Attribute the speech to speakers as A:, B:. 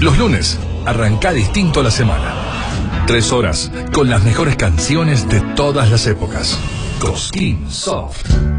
A: Los lunes, arranca distinto la semana. 3 horas con las mejores canciones de todas las épocas. Cosquín Soft.